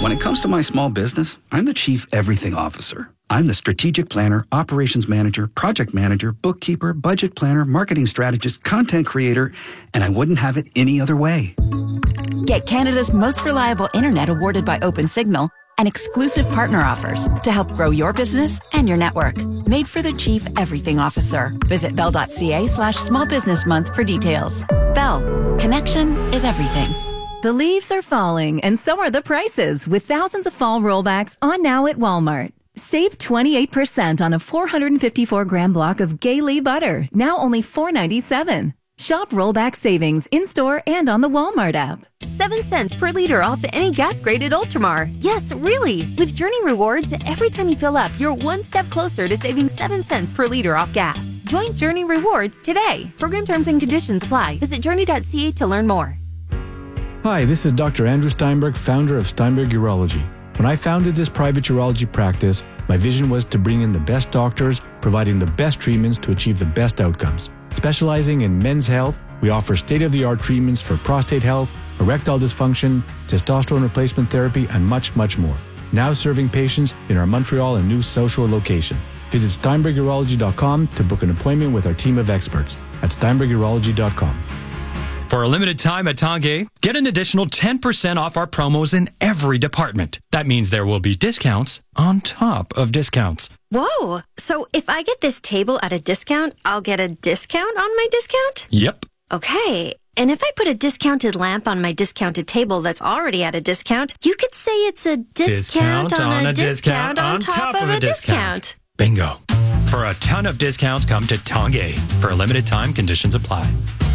When it comes to my small business, I'm the Chief Everything Officer. I'm the strategic planner, operations manager, project manager, bookkeeper, budget planner, marketing strategist, content creator, and I wouldn't have it any other way. Get Canada's most reliable internet awarded by OpenSignal and exclusive partner offers to help grow your business and your network. Made for the Chief Everything Officer. Visit bell.ca/small business month for details. Bell. Connection is everything. The leaves are falling, and so are the prices, with thousands of fall rollbacks on now at Walmart. Save 28% on a 454-gram block of Gaylee butter, now only $4.97. Shop rollback savings in-store and on the Walmart app. 7 cents per liter off any gas-graded Ultramar. Yes, really. With Journey Rewards, every time you fill up, you're one step closer to saving 7 cents per liter off gas. Join Journey Rewards today. Program terms and conditions apply. Visit journey.ca to learn more. Hi, this is Dr. Andrew Steinberg, founder of Steinberg Urology. When I founded this private urology practice, my vision was to bring in the best doctors, providing the best treatments to achieve the best outcomes. Specializing in men's health, we offer state-of-the-art treatments for prostate health, erectile dysfunction, testosterone replacement therapy, and much, much more. Now serving patients in our Montreal and New South Shore location. Visit SteinbergUrology.com to book an appointment with our team of experts at SteinbergUrology.com. For a limited time at Tanguay, get an additional 10% off our promos in every department. That means there will be discounts on top of discounts. Whoa! So if I get this table at a discount, I'll get a discount on my discount? Yep. Okay. And if I put a discounted lamp on my discounted table that's already at a discount, you could say it's a discount on a discount on top of a discount. Bingo. For a ton of discounts, come to Tanguay. For a limited time, conditions apply.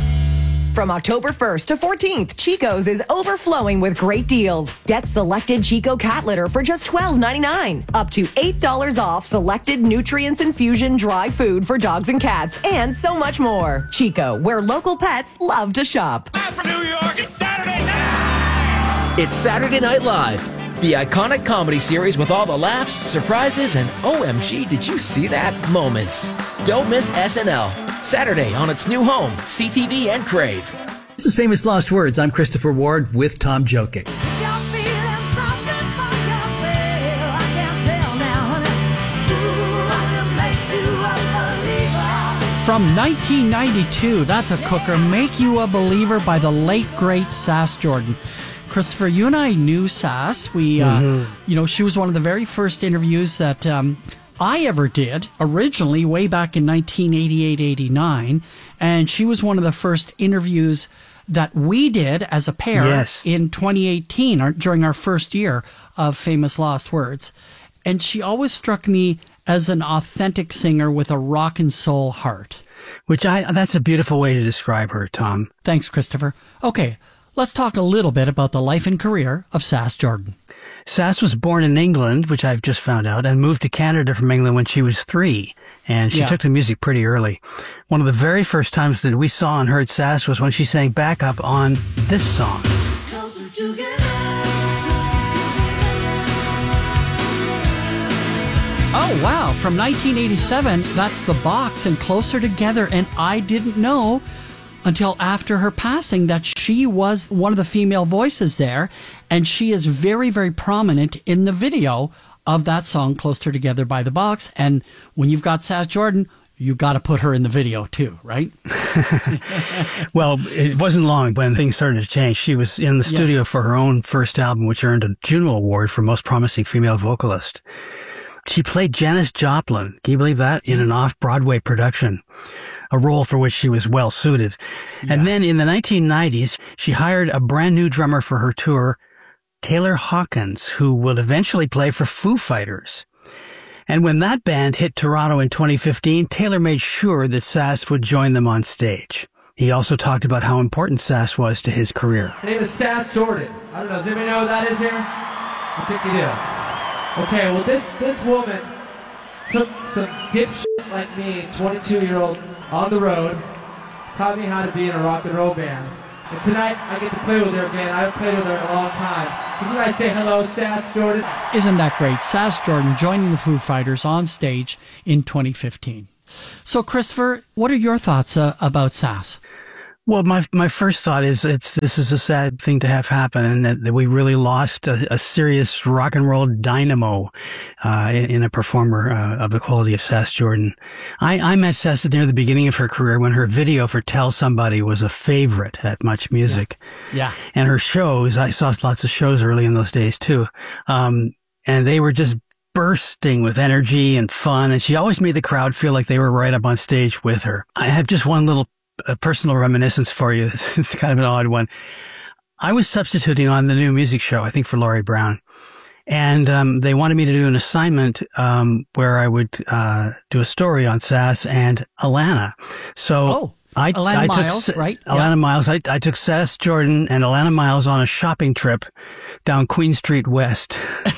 From October 1st to 14th, Chico's is overflowing with great deals. Get selected Chico cat litter for just $12.99. Up to $8 off selected nutrients infusion dry food for dogs and cats, and so much more. Chico, where local pets love to shop. Live from New York, it's Saturday night! It's Saturday Night Live, the iconic comedy series with all the laughs, surprises, and OMG, did you see that moments. Don't miss SNL. Saturday on its new home, CTV and Crave. This is Famous Lost Words. I'm Christopher Ward with Tom Jokic. From 1992, that's a cooker, Make You a Believer by the late, great Sass Jordan. Christopher, you and I knew Sass. She was one of the very first interviews that I ever did, originally way back in 1988-89, and she was one of the first interviews that we did as a pair in 2018, during our first year of Famous Lost Words. And she always struck me as an authentic singer with a rock and soul heart. That's a beautiful way to describe her, Tom. Thanks, Christopher. Okay, let's talk a little bit about the life and career of Sass Jordan. Sass was born in England, which I've just found out, and moved to Canada from England when she was 3. And she took to music pretty early. One of the very first times that we saw and heard Sass was when she sang backup on this song. Oh, wow. From 1987, that's The Box and Closer Together. And I didn't know until after her passing that she was one of the female voices there. And she is very, very prominent in the video of that song, Closer Together by The Box. And when you've got Sass Jordan, you got to put her in the video too, right? Well, it wasn't long when things started to change. She was in the studio for her own first album, which earned a Juno Award for Most Promising Female Vocalist. She played Janis Joplin, can you believe that, in an off-Broadway production, a role for which she was well suited. Yeah. And then in the 1990s, she hired a brand new drummer for her tour, Taylor Hawkins, who would eventually play for Foo Fighters. And when that band hit Toronto in 2015, Taylor made sure that Sass would join them on stage. He also talked about how important Sass was to his career. Her name is Sass Jordan. I don't know, does anybody know who that is here? I think you do. Okay, well this woman took some dipshit like me, 22-year-old, on the road, taught me how to be in a rock and roll band. And tonight I get to play with her again. I haven't played with her in a long time. Can you guys say hello, Sass Jordan? Isn't that great? Sass Jordan joining the Foo Fighters on stage in 2015. So, Christopher, what are your thoughts about Sass? Well, my first thought is this is a sad thing to have happen, and that we really lost a serious rock and roll dynamo in a performer of the quality of Sass Jordan. I met Sass near the beginning of her career when her video for Tell Somebody was a favorite at Much Music. Yeah. And her shows, I saw lots of shows early in those days too, and they were just bursting with energy and fun, and she always made the crowd feel like they were right up on stage with her. I have just one little personal reminiscence for you. It's kind of an odd one. I was substituting on the New Music Show, I think for Laurie Brown. And they wanted me to do an assignment where I would do a story on Sass and Alannah. So Alannah Miles, right? Alannah Miles. I took Sass Jordan and Alannah Miles on a shopping trip down Queen Street West.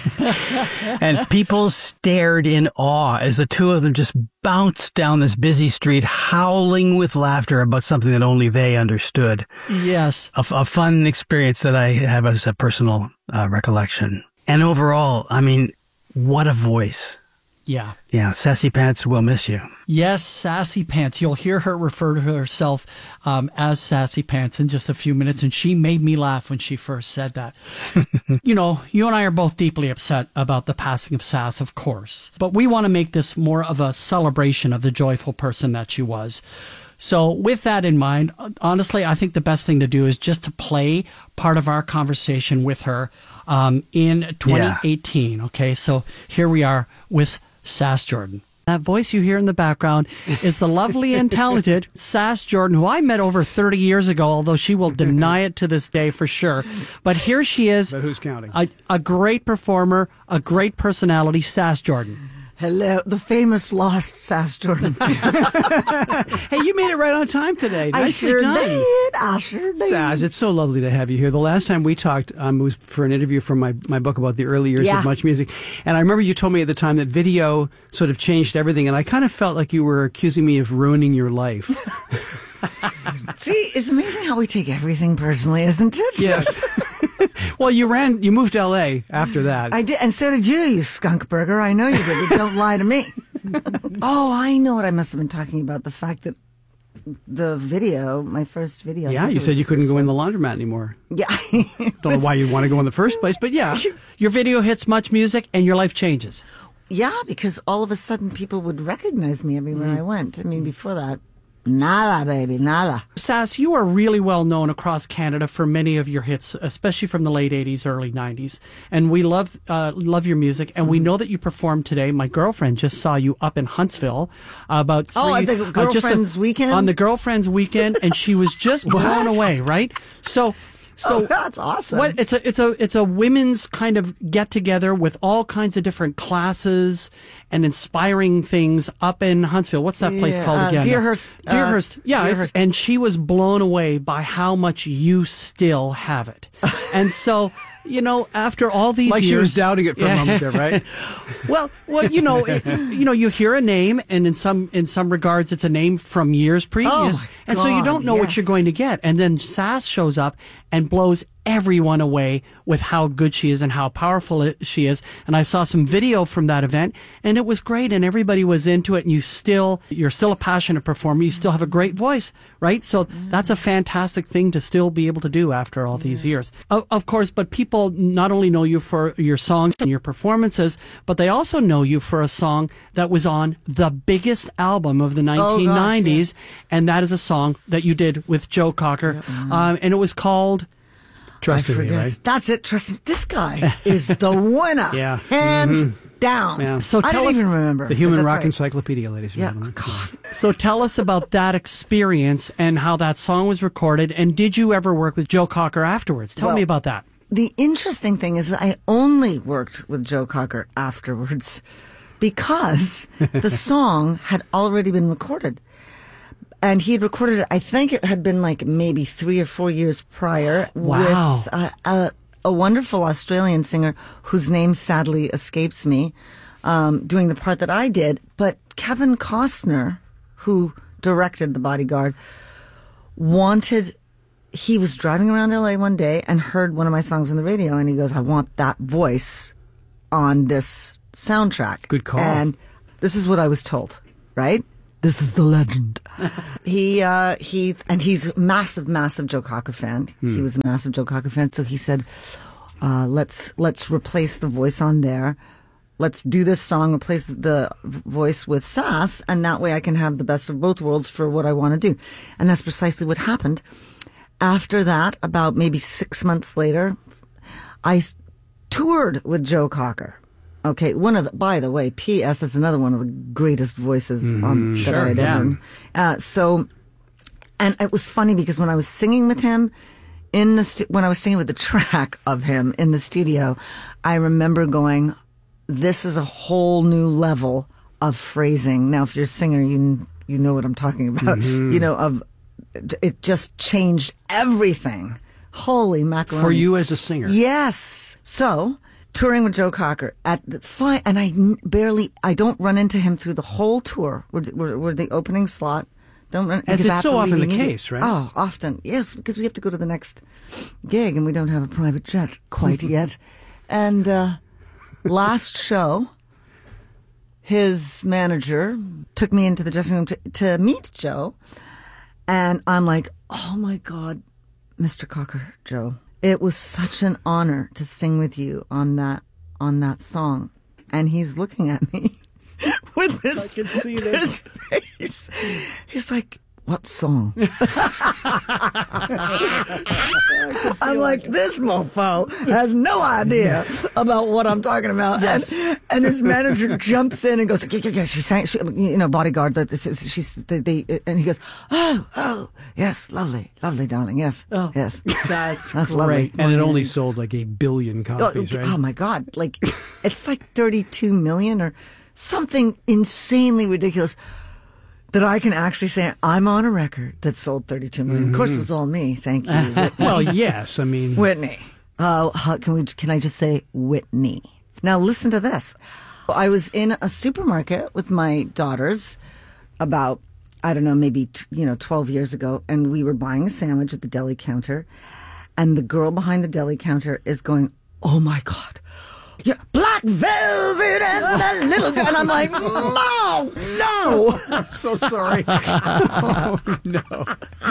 And people stared in awe as the two of them just bounced down this busy street, howling with laughter about something that only they understood. Yes. A fun experience that I have as a personal recollection. And overall, I mean, what a voice. Yeah. Yeah, Sassy Pants will miss you. Yes, Sassy Pants. You'll hear her refer to herself as Sassy Pants in just a few minutes, and she made me laugh when she first said that. You know, you and I are both deeply upset about the passing of Sass, of course, but we want to make this more of a celebration of the joyful person that she was. So with that in mind, honestly, I think the best thing to do is just to play part of our conversation with her in 2018. Yeah. Okay, so here we are with Sass Jordan. That voice you hear in the background is the lovely and talented Sass Jordan, who I met over 30 years ago, although she will deny it to this day for sure. But here she is. But who's counting? A great performer, a great personality, Sass Jordan. Hello, the famous lost Sass Jordan. Hey, you made it right on time today. I Nicely done. I sure did. Sass, it's so lovely to have you here. The last time we talked was for an interview from my book about the early years of Much Music. And I remember you told me at the time that video sort of changed everything. And I kind of felt like you were accusing me of ruining your life. See, it's amazing how we take everything personally, isn't it? Yes. Well, you moved to L.A. after that. I did, and so did you skunk burger. I know you did. Don't lie to me. Oh, I know what I must have been talking about. The fact that the video, my first video. Yeah, you said you couldn't go in the laundromat anymore. Yeah. Don't know why you'd want to go in the first place, but yeah. Your video hits Much Music and your life changes. Yeah, because all of a sudden people would recognize me everywhere I went. I mean, before that, nada, baby, nada. Sass, you are really well known across Canada for many of your hits, especially from the late 80s, early 90s. And we love your music, and we know that you performed today. My girlfriend just saw you up in Huntsville at the Girlfriend's Weekend? On the Girlfriend's Weekend, and she was just blown away, right? So that's awesome. It's a women's kind of get together with all kinds of different classes and inspiring things up in Huntsville. What's that place called again? Deerhurst. Deerhurst. Yeah. Deerhurst. And she was blown away by how much you still have it. And so, you know, after all these years, she was doubting it for a moment there, right? well, you hear a name, and in some regards, it's a name from years previous, and so you don't know what you're going to get. And then Sass shows up and blows everyone away with how good she is and how powerful she is. And I saw some video from that event, and it was great, and everybody was into it. And you're still a passionate performer. You still have a great voice, right? So that's a fantastic thing to still be able to do after all these years. Of course, but people not only know you for your songs and your performances, but they also know you for a song that was on the biggest album of the 1990s, and that is a song that you did with Joe Cocker, and it was called Trust Me, right? That's it. Trust me. This guy is the winner. Yeah. Hands down. Yeah. So I don't even remember. The Human Rock Encyclopedia, ladies and gentlemen. So tell us about that experience and how that song was recorded. And did you ever work with Joe Cocker afterwards? Tell me about that. The interesting thing is that I only worked with Joe Cocker afterwards because the song had already been recorded. And he had recorded it, I think it had been like maybe 3 or 4 years prior with a wonderful Australian singer whose name sadly escapes me, doing the part that I did. But Kevin Costner, who directed The Bodyguard, he was driving around LA one day and heard one of my songs on the radio, and he goes, I want that voice on this soundtrack. Good call. And this is what I was told, right? This is the legend. He's a massive Joe Cocker fan. He was a massive Joe Cocker fan. So he said, let's replace the voice on there. Let's do this song, replace the voice with Sass, and that way I can have the best of both worlds for what I want to do. And that's precisely what happened. After that, about maybe 6 months later, I toured with Joe Cocker. Okay, by the way, P.S. is another one of the greatest voices that I had ever. And it was funny because when I was singing with him when I was singing with the track of him in the studio, I remember going, this is a whole new level of phrasing. Now, if you're a singer, you know what I'm talking about. It just changed everything. Holy macaroni. For you as a singer. Yes. So, touring with Joe Cocker and I don't run into him through the whole tour. We're the opening slot. Don't run. As is so often the case, right? Oh, often. Yes, because we have to go to the next gig and we don't have a private jet quite yet. And last show, his manager took me into the dressing room to meet Joe. And I'm like, oh my God, Mr. Cocker, Joe. It was such an honor to sing with you on that song. And he's looking at me with this face. He's like, what song? I'm like, this mofo has no idea about what I'm talking about. Yes. And his manager jumps in and goes, yeah, she sang, bodyguard. And he goes, oh, yes, lovely, darling, yes, yes. That's lovely. And it only sold like 1 billion copies, right? Oh my God, it's like 32 million or something insanely ridiculous. That I can actually say I'm on a record that sold 32 million. Of course, it was all me. Thank you, Whitney. Well, yes. I mean, Whitney. Can I just say Whitney? Now listen to this. I was in a supermarket with my daughters about, I don't know, maybe 12 years ago, and we were buying a sandwich at the deli counter, and the girl behind the deli counter is going, "Oh my God. Yeah, black velvet and the little guy." And I'm like, no. I'm so sorry. Oh, no.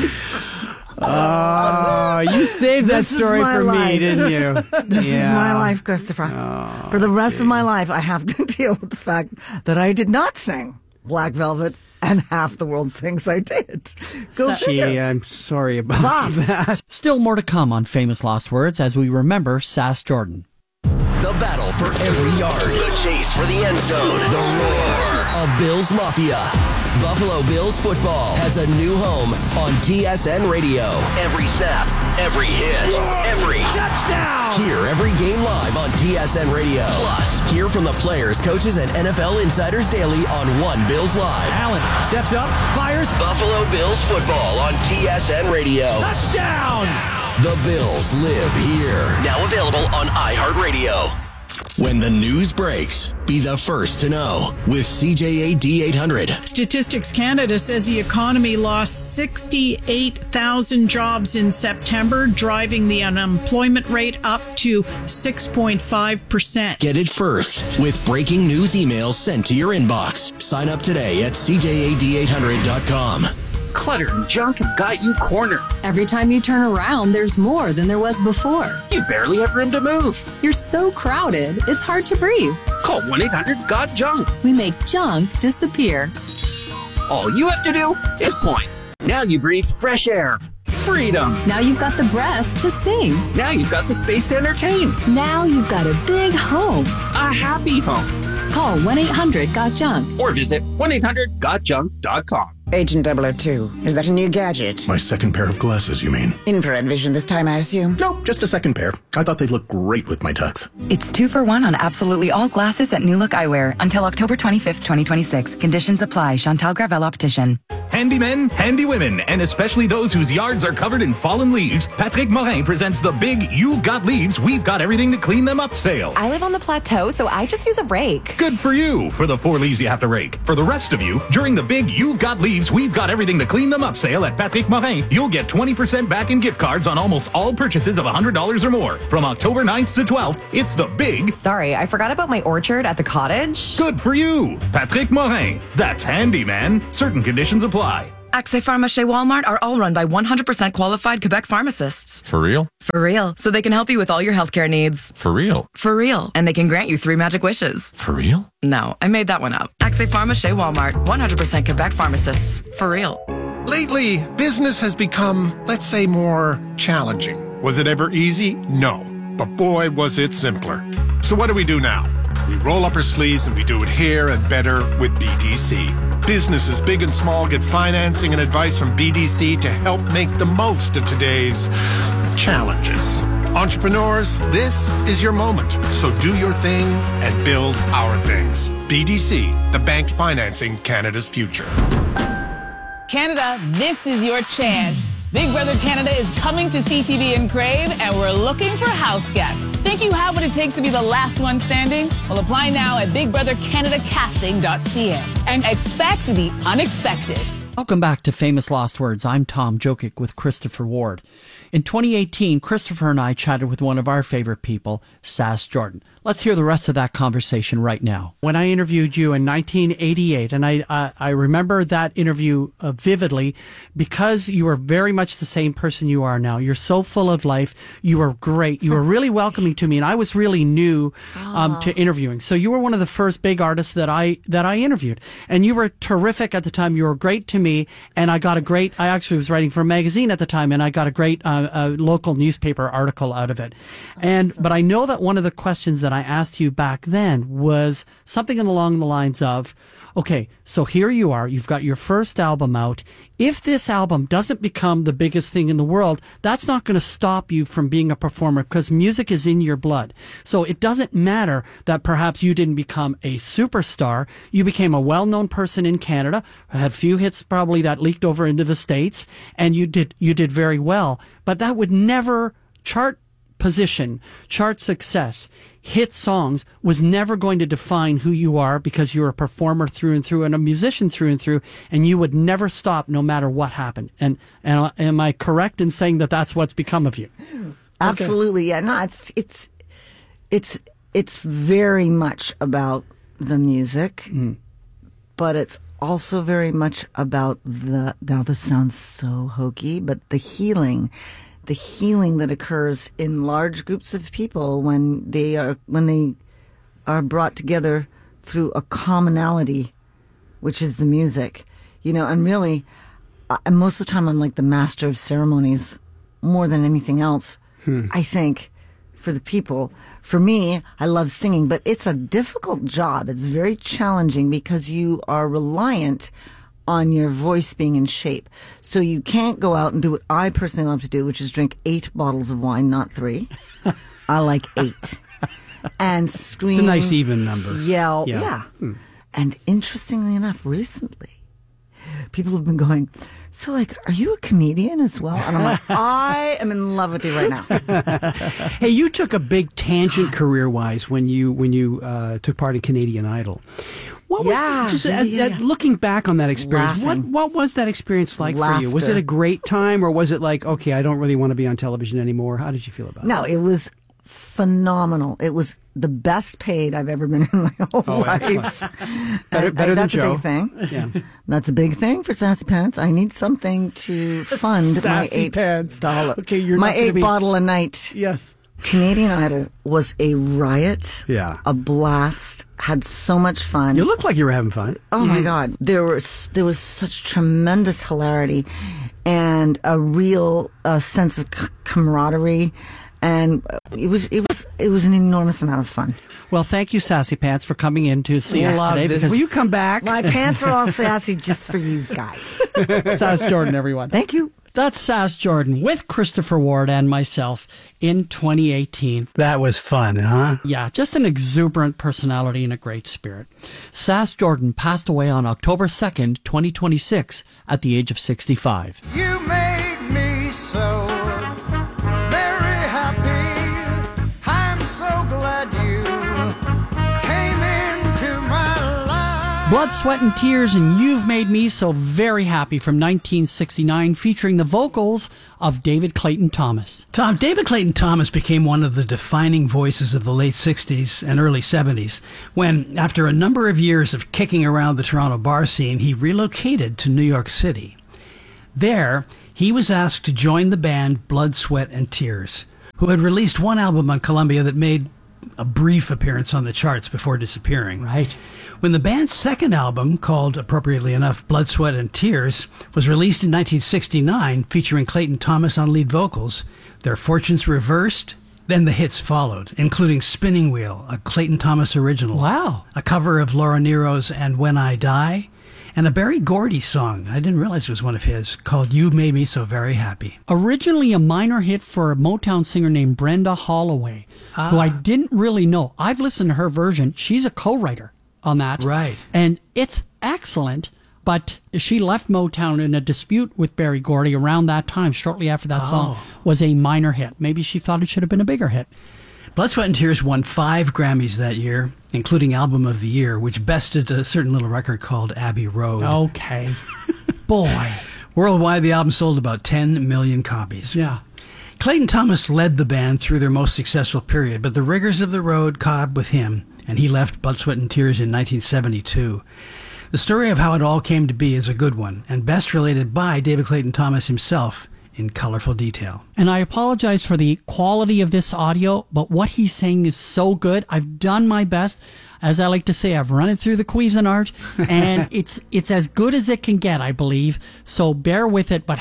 You saved that story for me, didn't you? This is my life, Christopher. For the rest of my life, I have to deal with the fact that I did not sing Black Velvet and half the world thinks I did. I'm sorry about that. Still more to come on Famous Lost Words as we remember Sass Jordan. The battle for every yard. The chase for the end zone. The roar of Bills Mafia. Buffalo Bills football has a new home on TSN Radio. Every snap, every hit, every touchdown. Hear every game live on TSN Radio. Plus, hear from the players, coaches, and NFL insiders daily on One Bills Live. Allen steps up, fires. Buffalo Bills football on TSN Radio. Touchdown! The Bills live here. Now available on iHeartRadio. When the news breaks, be the first to know with CJAD 800. Statistics Canada says the economy lost 68,000 jobs in September, driving the unemployment rate up to 6.5%. Get it first with breaking news emails sent to your inbox. Sign up today at CJAD800.com. Clutter and junk have got you cornered. Every time you turn around, there's more than there was before. You barely have room to move. You're so crowded, it's hard to breathe. Call 1-800-GOT-JUNK. We make junk disappear. All you have to do is point. Now you breathe fresh air. Freedom. Now you've got the breath to sing. Now you've got the space to entertain. Now you've got a big home. A happy home. Call 1-800-GOT-JUNK. Or visit 1-800-GOTJUNK.com. Agent 002, is that a new gadget? My second pair of glasses, you mean? Infrared vision this time, I assume? Nope, just a second pair. I thought they'd look great with my tux. It's 2 for 1 on absolutely all glasses at New Look Eyewear until October 25th, 2026. Conditions apply. Chantal Gravel Optician. handymen, handy women, and especially those whose yards are covered in fallen leaves, Patrick Morin presents the big You've Got Leaves, We've Got Everything to Clean Them Up sale. I live on the plateau, so I just use a rake. Good for you for the 4 leaves you have to rake. For the rest of you, during the big You've Got Leaves, We've Got Everything to Clean Them Up sale at Patrick Morin, you'll get 20% back in gift cards on almost all purchases of $100 or more. From October 9th to 12th, it's the big... Sorry, I forgot about my orchard at the cottage. Good for you. Patrick Morin. That's handy, man. Certain conditions apply. Accès Pharma chez Walmart are all run by 100% qualified Quebec pharmacists. For real? For real. So they can help you with all your healthcare needs. For real? For real. And they can grant you 3 magic wishes. For real? No, I made that one up. Accès Pharma chez Walmart. 100% Quebec pharmacists. For real. Lately, business has become, let's say, more challenging. Was it ever easy? No. But boy, was it simpler. So what do we do now? We roll up our sleeves and we do it here and better with BDC. Businesses big and small get financing and advice from BDC to help make the most of today's challenges. Entrepreneurs, this is your moment. So do your thing and build our things. BDC, the bank financing Canada's future. Canada, this is your chance. Big Brother Canada is coming to CTV and Crave, and we're looking for house guests. Think you have what it takes to be the last one standing? Well, apply now at bigbrothercanadacasting.ca and expect the unexpected. Welcome back to Famous Lost Words. I'm Tom Jokic with Christopher Ward. In 2018, Christopher and I chatted with one of our favorite people, Sass Jordan. Let's hear the rest of that conversation right now. When I interviewed you in 1988, and I remember that interview vividly because you were very much the same person you are now. You're so full of life. You were great. You were really welcoming to me, and I was really new to interviewing. So you were one of the first big artists that I interviewed, and you were terrific at the time. You were great to me, and I actually was writing for a magazine at the time, and I got a great local newspaper article out of it. But I know that one of the questions that I asked you back then was something along the lines of, okay, so here you are, you've got your first album out. If this album doesn't become the biggest thing in the world, that's not going to stop you from being a performer because music is in your blood. So it doesn't matter that perhaps you didn't become a superstar. You became a well-known person in Canada, had few hits probably that leaked over into the States, and you did very well. But that would never chart position, chart success, hit songs was never going to define who you are because you're a performer through and through and a musician through and through, and you would never stop no matter what happened. And am I correct in saying that that's what's become of you? Absolutely. Yeah. No, it's very much about the music, but it's also very much about now this sounds so hokey, but the healing that occurs in large groups of people when they are brought together through a commonality, which is the music, and really, most of the time I'm like the master of ceremonies more than anything else. I think for the people. For me, I love singing, but it's a difficult job. It's very challenging because you are reliant on your voice being in shape. So you can't go out and do what I personally love to do, which is drink 8 bottles of wine, not 3. I like 8. And scream. It's a nice even number. Yell. Yeah. And interestingly enough, recently, people have been going, so are you a comedian as well? And I'm like, I am in love with you right now. Hey, you took a big tangent career-wise when you took part in Canadian Idol. What was looking back on that experience? What was that experience like for you? Was it a great time, or was it like, okay, I don't really want to be on television anymore? How did you feel about it? No, it was phenomenal. It was the best paid I've ever been in my whole life. Better than Joe. That's a big thing. Yeah, that's a big thing for Sassy Pants. I need something to fund my $8. Okay, you're my 8 bottle a night. Yes. Canadian Idol was a riot. Yeah. A blast. Had so much fun. You looked like you were having fun. Oh my God. There was such tremendous hilarity and a real sense of camaraderie. And it was an enormous amount of fun. Well, thank you, Sassy Pants, for coming in to see us today. Will you come back? My pants are all sassy just for you guys. Sass Jordan, everyone. Thank you. That's Sass Jordan with Christopher Ward and myself in 2018. That was fun, huh? Yeah, just an exuberant personality and a great spirit. Sass Jordan passed away on October 2nd, 2026 at the age of 65. You made me so very happy. I'm so glad you came into my life. Blood, Sweat and Tears and You've Made Me So Very Happy from 1969, featuring the vocals of David Clayton Thomas. Tom, David Clayton Thomas became one of the defining voices of the late 60s and early 70s when, after a number of years of kicking around the Toronto bar scene, he relocated to New York City. There, he was asked to join the band Blood, Sweat and Tears, who had released one album on Columbia that made a brief appearance on the charts before disappearing. Right. When the band's second album, called appropriately enough Blood, Sweat and Tears, was released in 1969, featuring Clayton Thomas on lead vocals, their fortunes reversed. Then the hits followed, including Spinning Wheel, a Clayton Thomas original. Wow. A cover of Laura Nero's And When I Die, and a Berry Gordy song, I didn't realize it was one of his, called You Made Me So Very Happy. Originally a minor hit for a Motown singer named Brenda Holloway, who I didn't really know. I've listened to her version. She's a co-writer on that. Right. And it's excellent, but she left Motown in a dispute with Berry Gordy around that time, shortly after that song was a minor hit. Maybe she thought it should have been a bigger hit. Blood, Sweat and Tears won 5 Grammys that year, including Album of the Year, which bested a certain little record called Abbey Road. Okay. Boy. Worldwide, the album sold about 10 million copies. Yeah. Clayton Thomas led the band through their most successful period, but the rigors of the road caught up with him, and he left Blood, Sweat and Tears in 1972. The story of how it all came to be is a good one, and best related by David Clayton Thomas himself in colorful detail. And I apologize for the quality of this audio, but what he's saying is so good. I've done my best. As I like to say, I've run it through the Cuisinart, and it's as good as it can get, I believe. So bear with it, but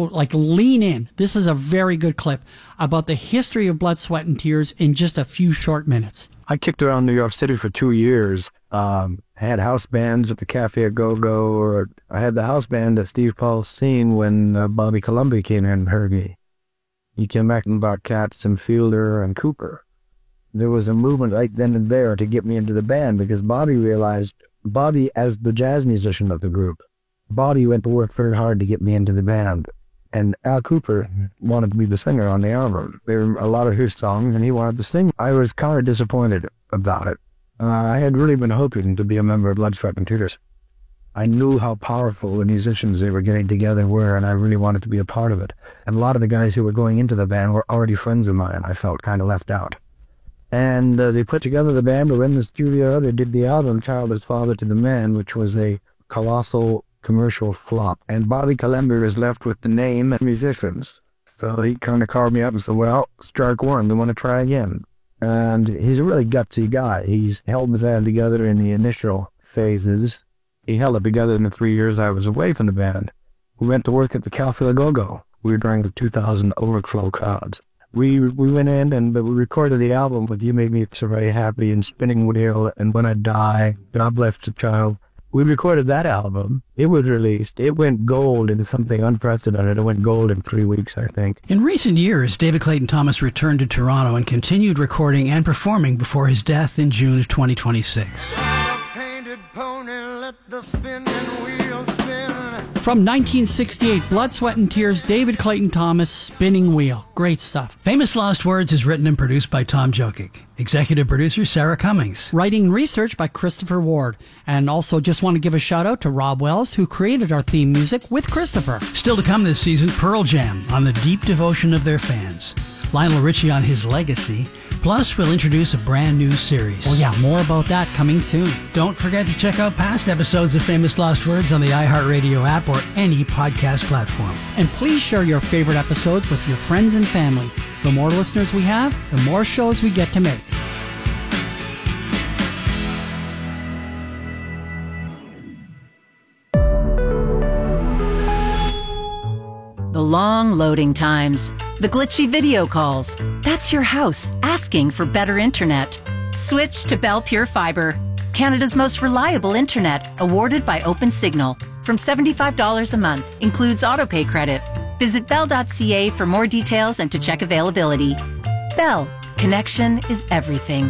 lean in. This is a very good clip about the history of Blood, Sweat and Tears in just a few short minutes. I kicked around New York City for 2 years. I had house bands at the Cafe Go-Go, or I had the house band at Steve Paul's scene when Bobby Columbia came in and heard me. He came back and brought Katz and Fielder and Cooper. There was a movement right then and there to get me into the band because Bobby realized, Bobby as the jazz musician of the group, Bobby went to work very hard to get me into the band. And Al Cooper wanted to be the singer on the album. There were a lot of his songs, and he wanted to sing. I was kind of disappointed about it. I had really been hoping to be a member of Blood, Sweat and Tears. I knew how powerful the musicians they were getting together were, and I really wanted to be a part of it. And a lot of the guys who were going into the band were already friends of mine. I felt kind of left out. And they put together the band. We were in the studio. They did the album, Child is Father to the Man, which was a colossal commercial flop. And Bobby Columbia is left with the name and musicians. So he kind of called me up and said, well, strike one. We want to try again. And he's a really gutsy guy. He's held his band together in the initial phases. He held it together in the 3 years I was away from the band. We went to work at the Cafe Go-Go. We were during the 2000 overflow crowds. We went in and we recorded the album with You Made Me So Very Happy and Spinning Wheel and When I Die, God Bless the Child. We recorded that album. It was released. It went gold in something unprecedented. It went gold in 3 weeks, I think. In recent years, David Clayton Thomas returned to Toronto and continued recording and performing before his death in June of 2026. From 1968, Blood, Sweat and Tears, David Clayton Thomas, Spinning Wheel. Great stuff. Famous Lost Words is written and produced by Tom Jokic. Executive producer Sarah Cummings. Writing and research by Christopher Ward. And also just want to give a shout out to Rob Wells, who created our theme music with Christopher. Still to come this season, Pearl Jam on the deep devotion of their fans. Lionel Richie on his legacy. Plus, we'll introduce a brand new series. Oh yeah, more about that coming soon. Don't forget to check out past episodes of Famous Lost Words on the iHeartRadio app or any podcast platform. And please share your favorite episodes with your friends and family. The more listeners we have, the more shows we get to make. The long loading times, the glitchy video calls. That's your house asking for better internet. Switch to Bell Pure Fiber, Canada's most reliable internet, awarded by Open Signal. From $75 a month, includes autopay credit. Visit bell.ca for more details and to check availability. Bell, connection is everything.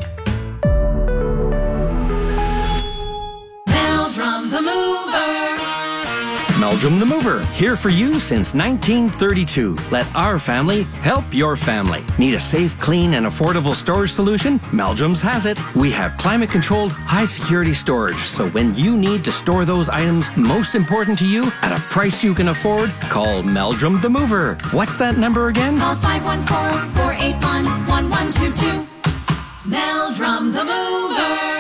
Meldrum the Mover. Meldrum the Mover, here for you since 1932. Let our family help your family. Need a safe, clean, and affordable storage solution? Meldrum's has it. We have climate-controlled, high-security storage, so when you need to store those items most important to you at a price you can afford, call Meldrum the Mover. What's that number again? Call 514-481-1122. Meldrum the Mover.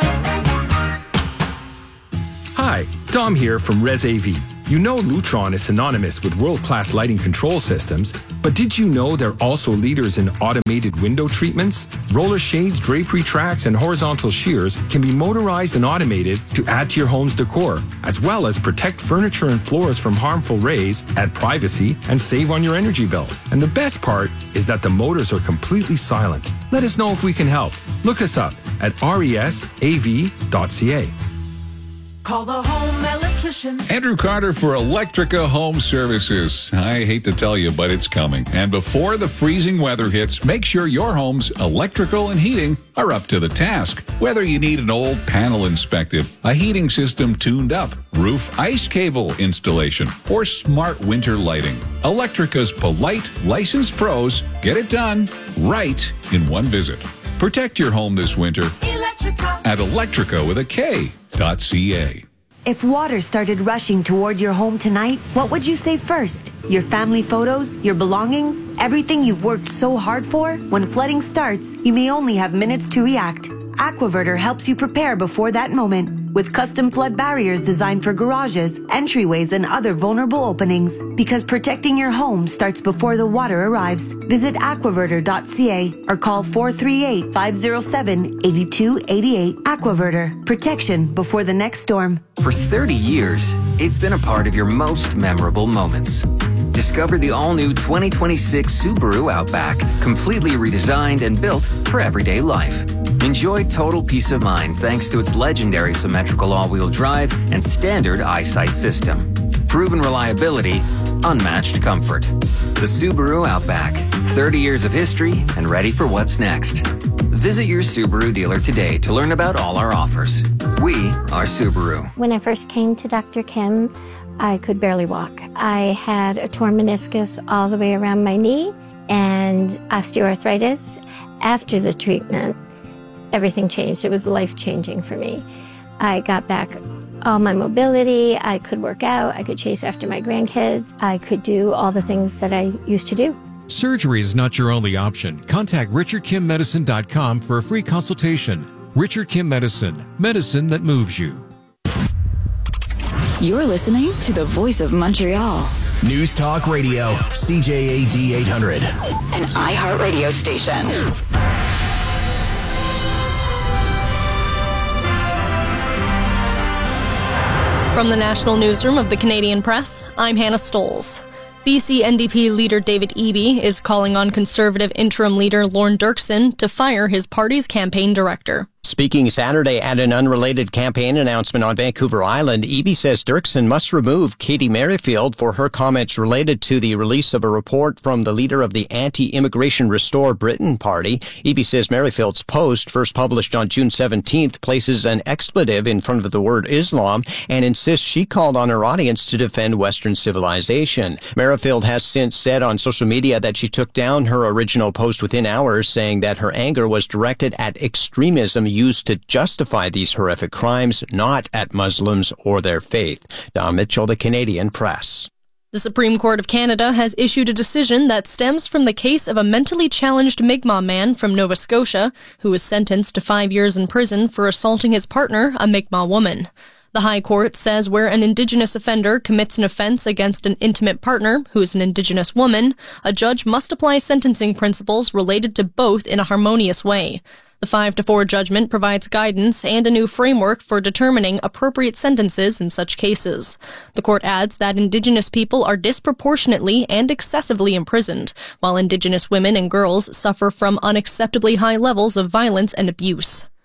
Hi, Dom here from Res AV. You know Lutron is synonymous with world-class lighting control systems, but did you know they're also leaders in automated window treatments? Roller shades, drapery tracks, and horizontal shears can be motorized and automated to add to your home's decor, as well as protect furniture and floors from harmful rays, add privacy, and save on your energy bill. And the best part is that the motors are completely silent. Let us know if we can help. Look us up at resav.ca. Call the home electrician. Andrew Carter for Electrica Home Services. I hate to tell you, but it's coming. And before the freezing weather hits, make sure your home's electrical and heating are up to the task. Whether you need an old panel inspected, a heating system tuned up, roof ice cable installation, or smart winter lighting, Electrica's polite, licensed pros get it done right in one visit. Protect your home this winter at Electrica with a K.ca. If water started rushing toward your home tonight, what would you save first? Your family photos? Your belongings? Everything you've worked so hard for? When flooding starts, you may only have minutes to react. Aquaverter helps you prepare before that moment with custom flood barriers designed for garages, entryways, and other vulnerable openings. Because protecting your home starts before the water arrives. Visit aquaverter.ca or call 438-507-8288. Aquaverter. Protection before the next storm. For 30 years, it's been a part of your most memorable moments. Discover the all-new 2026 Subaru Outback, completely redesigned and built for everyday life. Enjoy total peace of mind thanks to its legendary symmetrical all-wheel drive and standard eyesight system. Proven reliability, unmatched comfort. The Subaru Outback, 30 years of history and ready for what's next. Visit your Subaru dealer today to learn about all our offers. We are Subaru. When I first came to Dr. Kim, I could barely walk. I had a torn meniscus all the way around my knee and osteoarthritis. After the treatment, everything changed. It was life-changing for me. I got back all my mobility. I could work out. I could chase after my grandkids. I could do all the things that I used to do. Surgery is not your only option. Contact RichardKimMedicine.com for a free consultation. Richard Kim Medicine. Medicine that moves you. You're listening to the Voice of Montreal. News Talk Radio, CJAD 800. An iHeartRadio station. From the National Newsroom of the Canadian Press, I'm Hannah Stoles. BC NDP leader David Eby is calling on Conservative interim leader Lorne Dirksen to fire his party's campaign director. Speaking Saturday at an unrelated campaign announcement on Vancouver Island, Eby says Dirksen must remove Katie Merrifield for her comments related to the release of a report from the leader of the anti-immigration Restore Britain party. Eby says Merrifield's post, first published on June 17th, places an expletive in front of the word Islam and insists she called on her audience to defend Western civilization. Merrifield has since said on social media that she took down her original post within hours, saying that her anger was directed at extremism used to justify these horrific crimes, not at Muslims or their faith. Don Mitchell, The Canadian Press. The Supreme Court of Canada has issued a decision that stems from the case of a mentally challenged Mi'kmaq man from Nova Scotia who was sentenced to 5 years in prison for assaulting his partner, a Mi'kmaq woman. The High Court says where an Indigenous offender commits an offense against an intimate partner, who is an Indigenous woman, a judge must apply sentencing principles related to both in a harmonious way. The 5-4 judgment provides guidance and a new framework for determining appropriate sentences in such cases. The court adds that Indigenous people are disproportionately and excessively imprisoned, while Indigenous women and girls suffer from unacceptably high levels of violence and abuse.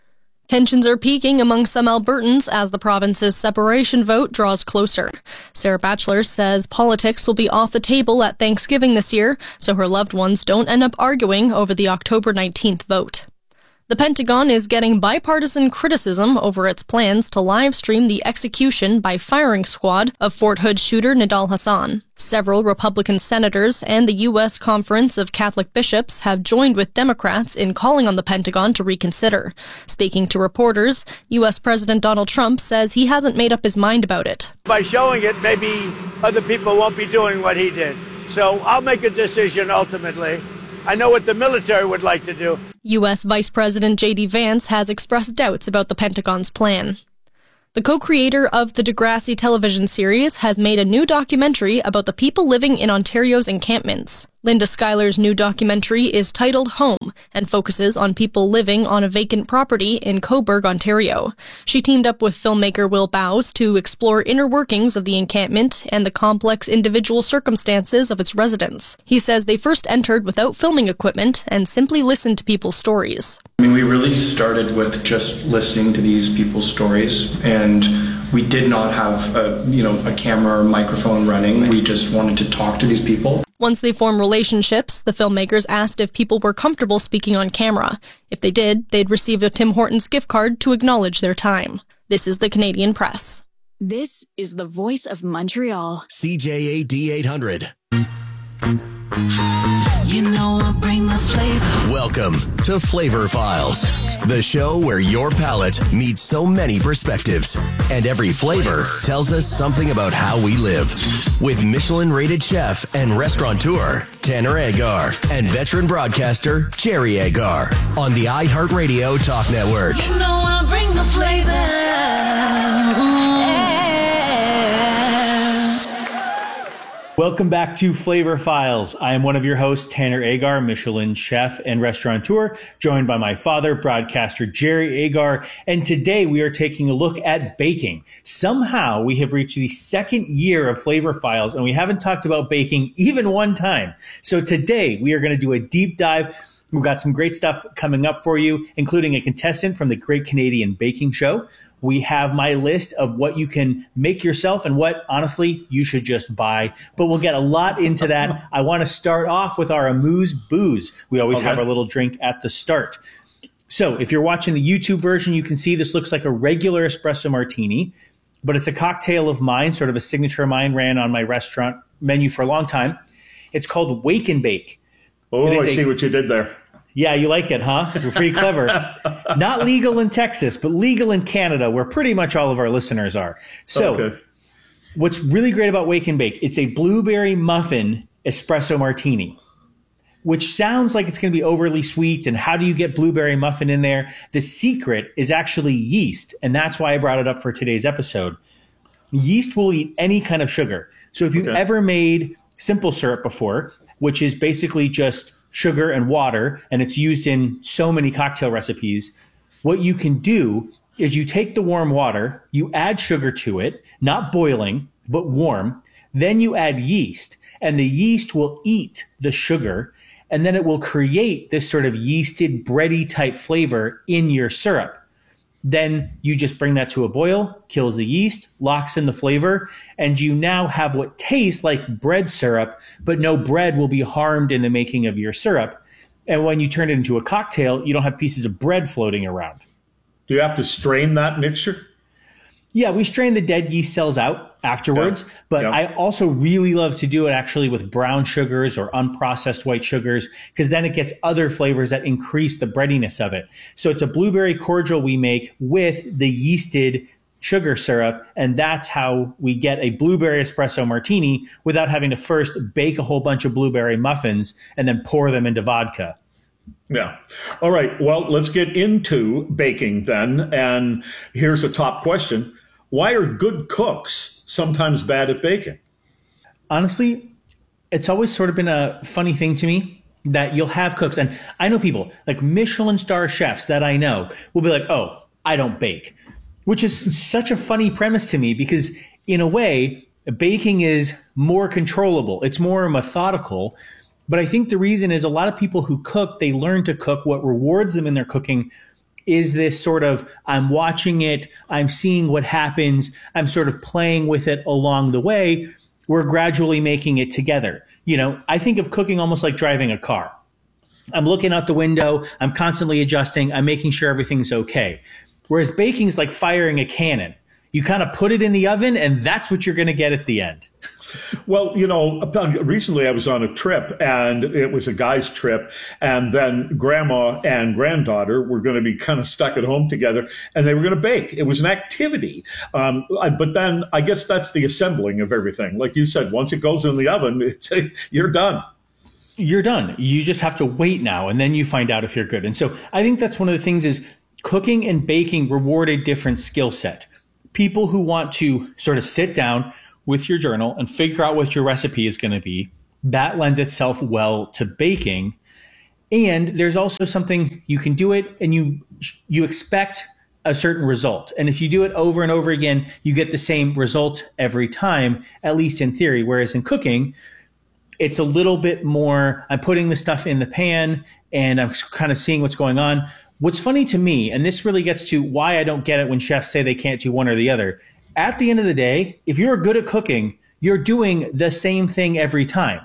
Tensions are peaking among some Albertans as the province's separation vote draws closer. Sarah Batchelor says politics will be off the table at Thanksgiving this year, so her loved ones don't end up arguing over the October 19th vote. The Pentagon is getting bipartisan criticism over its plans to live stream the execution by firing squad of Fort Hood shooter Nidal Hasan. Several Republican senators and the U.S. Conference of Catholic Bishops have joined with Democrats in calling on the Pentagon to reconsider. Speaking to reporters, U.S. President Donald Trump says he hasn't made up his mind about it. By showing it, maybe other people won't be doing what he did. So I'll make a decision ultimately. I know what the military would like to do. U.S. Vice President J.D. Vance has expressed doubts about the Pentagon's plan. The co-creator of the Degrassi television series has made a new documentary about the people living in Ontario's encampments. Linda Schuyler's new documentary is titled Home and focuses on people living on a vacant property in Cobourg, Ontario. She teamed up with filmmaker Will Bowes to explore inner workings of the encampment and the complex individual circumstances of its residents. He says they first entered without filming equipment and simply listened to people's stories. I mean, we really started with just listening to these people's stories, and we did not have a camera or microphone running. We just wanted to talk to these people. Once they formed relationships, the filmmakers asked if people were comfortable speaking on camera. If they did, they'd receive a Tim Hortons gift card to acknowledge their time. This is the Canadian Press. This is the voice of Montreal. CJAD 800. You know I bring the flavor. Welcome to Flavor Files, the show where your palate meets so many perspectives, and every flavor tells us something about how we live. With Michelin-rated chef and restaurateur Tanner Agar and veteran broadcaster Jerry Agar on the iHeartRadio Talk Network. You know I bring the flavor. Welcome back to Flavor Files. I am one of your hosts, Tanner Agar, Michelin chef and restaurateur, joined by my father, broadcaster Jerry Agar. And today we are taking a look at baking. Somehow we have reached the second year of Flavor Files, and we haven't talked about baking even one time. So today we are going to do a deep dive. We've got some great stuff coming up for you, including a contestant from the Great Canadian Baking Show. We have my list of what you can make yourself and what, honestly, you should just buy. But we'll get a lot into that. I want to start off with our Amuse Booze. We always have our little drink at the start. So if you're watching the YouTube version, you can see this looks like a regular espresso martini, but it's a cocktail of mine, sort of a signature of mine, ran on my restaurant menu for a long time. It's called Wake and Bake. Oh, I see what you did there. Yeah, you like it, huh? We're pretty clever. Not legal in Texas, but legal in Canada, where pretty much all of our listeners are. So what's really great about Wake and Bake, it's a blueberry muffin espresso martini, which sounds like it's going to be overly sweet. And how do you get blueberry muffin in there? The secret is actually yeast. And that's why I brought it up for today's episode. Yeast will eat any kind of sugar. So if you've ever made simple syrup before, which is basically just sugar and water, and it's used in so many cocktail recipes, what you can do is you take the warm water, you add sugar to it, not boiling, but warm, then you add yeast, and the yeast will eat the sugar, and then it will create this sort of yeasted, bready type flavor in your syrup. Then you just bring that to a boil, kills the yeast, locks in the flavor, and you now have what tastes like bread syrup, but no bread will be harmed in the making of your syrup. And when you turn it into a cocktail, you don't have pieces of bread floating around. Do you have to strain that mixture? Yeah, we strain the dead yeast cells out afterwards, but I also really love to do it actually with brown sugars or unprocessed white sugars, because then it gets other flavors that increase the breadiness of it. So it's a blueberry cordial we make with the yeasted sugar syrup, and that's how we get a blueberry espresso martini without having to first bake a whole bunch of blueberry muffins and then pour them into vodka. Yeah. All right. Well, let's get into baking then. And here's a top question. Why are good cooks sometimes bad at baking? Honestly, it's always sort of been a funny thing to me that you'll have cooks. And I know people like Michelin star chefs that I know will be like, oh, I don't bake, which is such a funny premise to me because in a way, baking is more controllable. It's more methodical. But I think the reason is a lot of people who cook, they learn to cook. What rewards them in their cooking is this sort of, I'm watching it, I'm seeing what happens, I'm sort of playing with it along the way. We're gradually making it together. I think of cooking almost like driving a car. I'm looking out the window, I'm constantly adjusting, I'm making sure everything's okay. Whereas baking is like firing a cannon. You kind of put it in the oven, and that's what you're going to get at the end. Well, recently I was on a trip, and it was a guy's trip, and then grandma and granddaughter were going to be kind of stuck at home together, and they were going to bake. It was an activity. But then I guess that's the assembling of everything. Like you said, once it goes in the oven, you're done. You're done. You just have to wait now, and then you find out if you're good. And so I think that's one of the things is cooking and baking reward a different skill set. People who want to sort of sit down with your journal and figure out what your recipe is going to be, that lends itself well to baking. And there's also something you can do it and you expect a certain result. And if you do it over and over again, you get the same result every time, at least in theory. Whereas in cooking, it's a little bit more, I'm putting the stuff in the pan and I'm kind of seeing what's going on. What's funny to me, and this really gets to why I don't get it when chefs say they can't do one or the other. At the end of the day, if you're good at cooking, you're doing the same thing every time.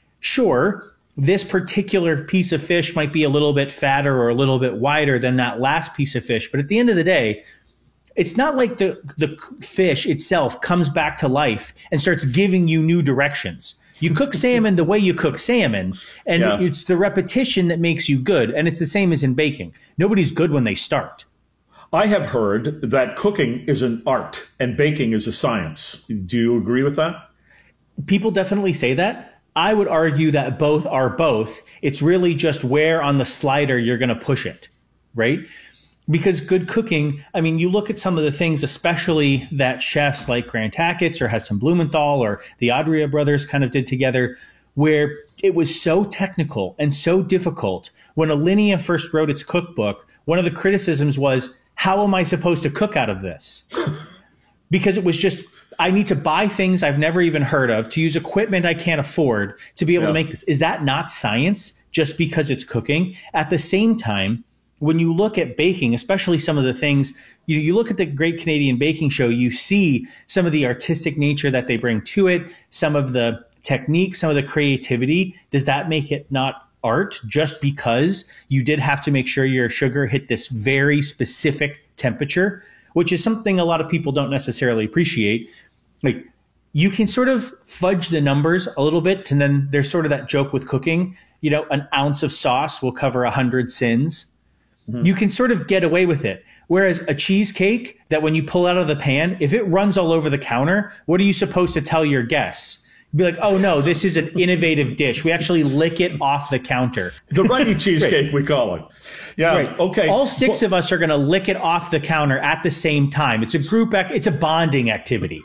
Sure, this particular piece of fish might be a little bit fatter or a little bit wider than that last piece of fish. But at the end of the day, it's not like the fish itself comes back to life and starts giving you new directions. You cook salmon the way you cook salmon, and it's the repetition that makes you good. And it's the same as in baking. Nobody's good when they start. I have heard that cooking is an art and baking is a science. Do you agree with that? People definitely say that. I would argue that both are both. It's really just where on the slider you're going to push it, right? Because good cooking, I mean, you look at some of the things, especially that chefs like Grant Achatz or Heston Blumenthal or the Adria brothers kind of did together, where it was so technical and so difficult. When Alinea first wrote its cookbook, one of the criticisms was, how am I supposed to cook out of this? Because it was just, I need to buy things I've never even heard of, to use equipment I can't afford to be able to make this. Is that not science just because it's cooking? At the same time, when you look at baking, especially some of the things, you look at the Great Canadian Baking Show, you see some of the artistic nature that they bring to it, some of the technique, some of the creativity. Does that make it not art just because you did have to make sure your sugar hit this very specific temperature, which is something a lot of people don't necessarily appreciate? Like, you can sort of fudge the numbers a little bit, and then there's sort of that joke with cooking, an ounce of sauce will cover 100 sins. Mm-hmm. You can sort of get away with it. Whereas a cheesecake that when you pull out of the pan, if it runs all over the counter, what are you supposed to tell your guests? Be like, oh no, this is an innovative dish. We actually lick it off the counter. The runny cheesecake, right. We call it. Yeah. Right. Okay. All six of us are going to lick it off the counter at the same time. It's a group it's a bonding activity.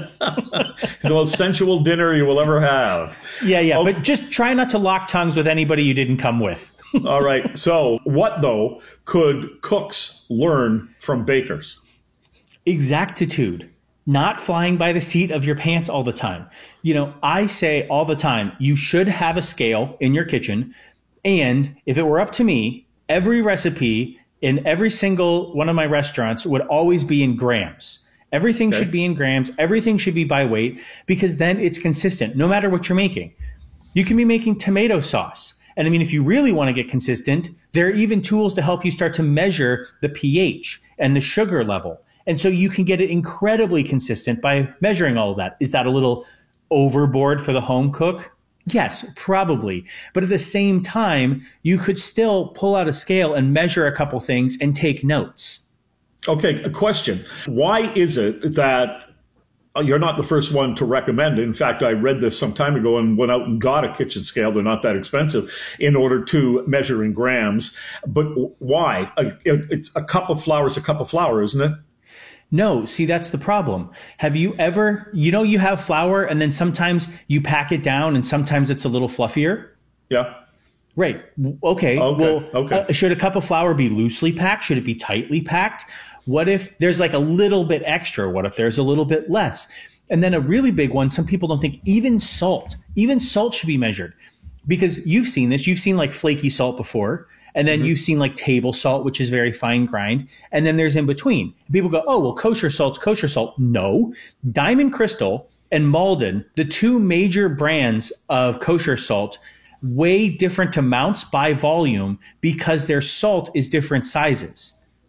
The most sensual dinner you will ever have. Yeah. Okay. But just try not to lock tongues with anybody you didn't come with. All right. So what, though, could cooks learn from bakers? Exactitude. Not flying by the seat of your pants all the time. I say all the time, you should have a scale in your kitchen. And if it were up to me, every recipe in every single one of my restaurants would always be in grams. Everything should be in grams. Everything should be by weight, because then it's consistent no matter what you're making. You can be making tomato sauce. And I mean, if you really want to get consistent, there are even tools to help you start to measure the pH and the sugar level. And so you can get it incredibly consistent by measuring all of that. Is that a little overboard for the home cook? Yes, probably. But at the same time, you could still pull out a scale and measure a couple things and take notes. Okay, a question. Why is it that you're not the first one to recommend it? In fact, I read this some time ago and went out and got a kitchen scale. They're not that expensive in order to measure in grams. But why? It's a cup of flour is a cup of flour, isn't it? No, see, that's the problem. Have you ever, you have flour and then sometimes you pack it down and sometimes it's a little fluffier? Yeah. Right. Okay. Well, should a cup of flour be loosely packed? Should it be tightly packed? What if there's like a little bit extra? What if there's a little bit less? And then a really big one, some people don't think, even salt should be measured, because you've seen this. You've seen like flaky salt before. And then you've seen like table salt, which is very fine grind. And then there's in between. People go, oh, well, kosher salt's kosher salt. No. Diamond Crystal and Malden, the two major brands of kosher salt, weigh different amounts by volume because their salt is different sizes.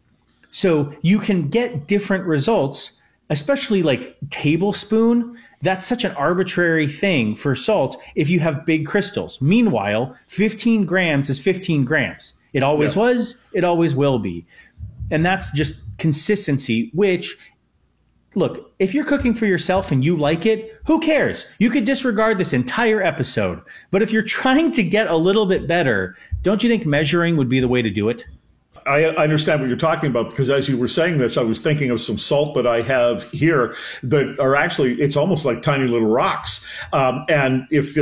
So you can get different results, especially like tablespoon. That's such an arbitrary thing for salt if you have big crystals. Meanwhile, 15 grams is 15 grams. It always was, it always will be. And that's just consistency, which, look, if you're cooking for yourself and you like it, who cares? You could disregard this entire episode. But if you're trying to get a little bit better, don't you think measuring would be the way to do it? I understand what you're talking about, because as you were saying this, I was thinking of some salt that I have here that are actually, it's almost like tiny little rocks. And if,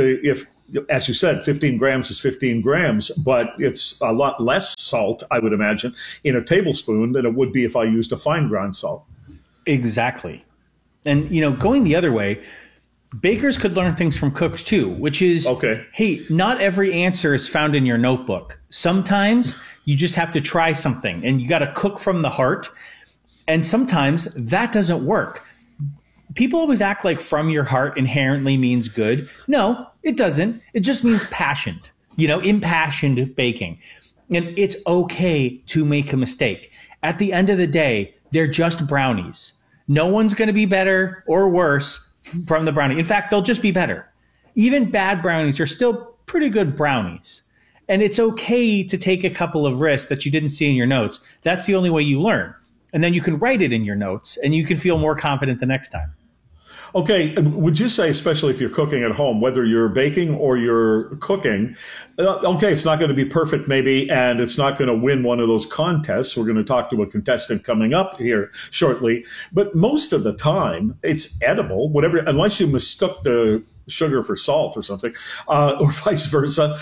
as you said, 15 grams is 15 grams, but it's a lot less salt, I would imagine, in a tablespoon than it would be if I used a fine ground salt. Exactly. And, going the other way, bakers could learn things from cooks too, which is, hey, not every answer is found in your notebook. Sometimes you just have to try something and you got to cook from the heart. And sometimes that doesn't work. People always act like from your heart inherently means good. No, it doesn't. It just means passionate, impassioned baking. And it's okay to make a mistake. At the end of the day, they're just brownies. No one's going to be better or worse from the brownie. In fact, they'll just be better. Even bad brownies are still pretty good brownies. And it's okay to take a couple of risks that you didn't see in your notes. That's the only way you learn. And then you can write it in your notes and you can feel more confident the next time. Okay, would you say, especially if you're cooking at home, whether you're baking or you're cooking, okay, it's not going to be perfect maybe, and it's not going to win one of those contests. We're going to talk to a contestant coming up here shortly. But most of the time, it's edible, whatever, unless you mistook the sugar for salt or something, or vice versa.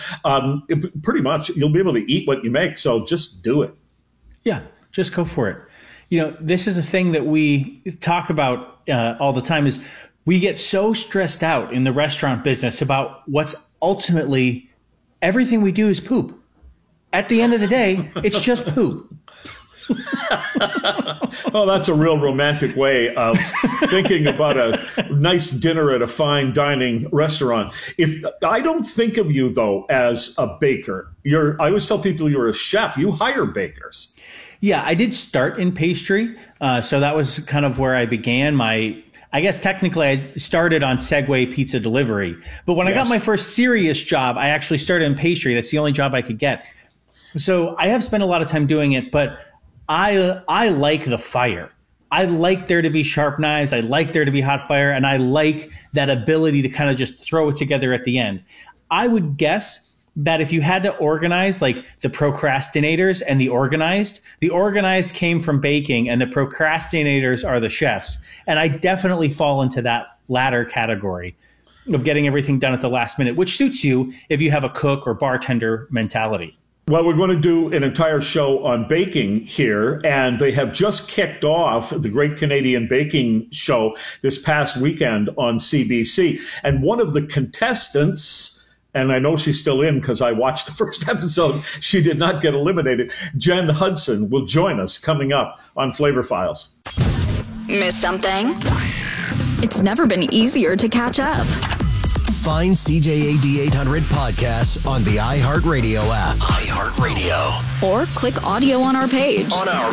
Pretty much, you'll be able to eat what you make, so just do it. Yeah, just go for it. This is a thing that we talk about all the time is we get so stressed out in the restaurant business about what's ultimately everything we do is poop. At the end of the day, it's just poop. Well, that's a real romantic way of thinking about a nice dinner at a fine dining restaurant. If I don't think of you, though, as a baker, I always tell people you're a chef. You hire bakers. Yeah, I did start in pastry. So that was kind of where I began I guess technically I started on Segway Pizza Delivery. But when I got my first serious job, I actually started in pastry. That's the only job I could get. So I have spent a lot of time doing it, but I like the fire. I like there to be sharp knives. I like there to be hot fire. And I like that ability to kind of just throw it together at the end. I would guess that if you had to organize like the procrastinators and the organized came from baking and the procrastinators are the chefs. And I definitely fall into that latter category of getting everything done at the last minute, which suits you if you have a cook or bartender mentality. Well, we're going to do an entire show on baking here, and they have just kicked off the Great Canadian Baking Show this past weekend on CBC. And one of the contestants, and I know she's still in because I watched the first episode, she did not get eliminated, Jen Hudson will join us coming up on Flavor Files. Miss something? It's never been easier to catch up. Find CJAD 800 podcasts on the iHeartRadio app. iHeartRadio. Or click audio on our page.